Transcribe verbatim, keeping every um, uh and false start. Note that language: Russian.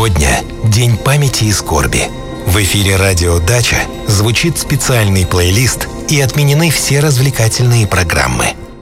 Сегодня День памяти и скорби. В эфире радио «Дача» звучит специальный плейлист и отменены все развлекательные программы.